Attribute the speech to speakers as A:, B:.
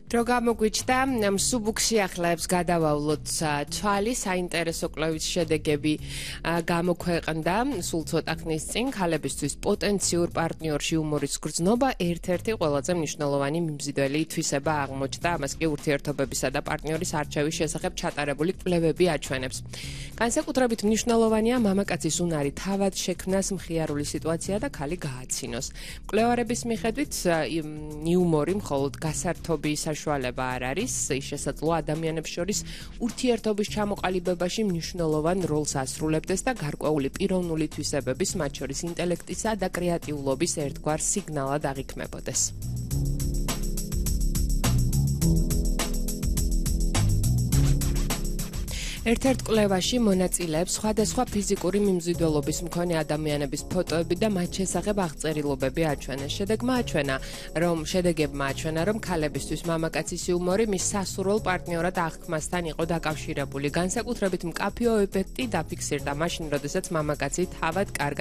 A: Დრო გამოგვიჩნდა მსუბუქში ახლებს გადავავლოთ თვალი საინტერესო კვლევის შედეგები გამოქვეყნდა სულ ცოტა ხნის წინ ქალებისთვის პოტენციურ პარტნიორში იუმორის გრძნობა ერთ-ერთი ყველაზე მნიშვნელოვანი მიმზიდველი თვისება აღმოჩნდა. ამას კი ურთიერთობებისა და პარტნიორის არჩევის შესახებ ჩატარებული კვლევები აჩვენებს. განსაკუთრებით მნიშვნელოვანია მამაკაცის უნარი თავად შექმნას მხიარული სიტუაცია და ქალი გააცინოს. კვლევარების მიხედვით იუმორი მხოლოდ გასართობის საშუალება არ არის, ის შესაძლოა ადამიანებს შორის ურთიერთობის ჩამოყალიბებაში მნიშვნელოვან როლს ასრულებდეს და გარკვეული პიროვნული თვისებების, მათ შორის ინტელექტისა და კრეატიულობის ერთგვარ სიგნალად აღიქმებოდეს. ერთ-ერთ კვლევაში მონაწილეებს სხვადასხვა ფიზიკური მიმზიდველობის მქონე ადამიანების ფოტოები და მათ შესახებ აღწერილობები აჩვენეს. შედეგებმა აჩვენა, რომ ქალებისთვის მამაკაცის იუმორი მის სასურველ პარტნიორად აღქმასთან იყო დაკავშირებული. განსაკუთრებით მკაფიო ეფექტი დაფიქსირდა მაშინ, როდესაც მამაკაცი თავად კარგად